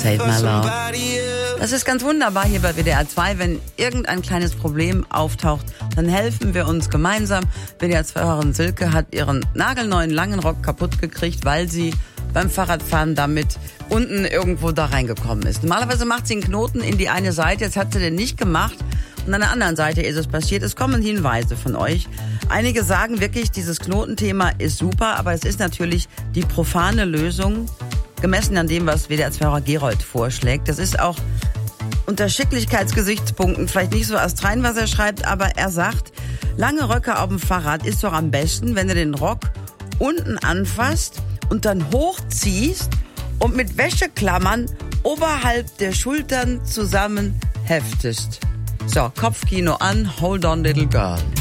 Save my love. Das ist ganz wunderbar hier bei WDR 2. Wenn irgendein kleines Problem auftaucht, dann helfen wir uns gemeinsam. WDR 2-Hörerin Silke hat ihren nagelneuen langen Rock kaputt gekriegt, weil sie beim Fahrradfahren damit unten irgendwo da reingekommen ist. Normalerweise macht sie einen Knoten in die eine Seite, jetzt hat sie den nicht gemacht. Und an der anderen Seite ist es passiert. Es kommen Hinweise von euch. Einige sagen wirklich, dieses Knotenthema ist super, aber es ist natürlich die profane Lösung, gemessen an dem, was WDR 2-Hörer Gerold vorschlägt. Das ist auch unter Schicklichkeitsgesichtspunkten vielleicht nicht so astrein, was er schreibt, aber er sagt, lange Röcke auf dem Fahrrad ist doch am besten, wenn du den Rock unten anfasst und dann hochziehst und mit Wäscheklammern oberhalb der Schultern zusammen heftest. So, Kopfkino an, hold on little girl.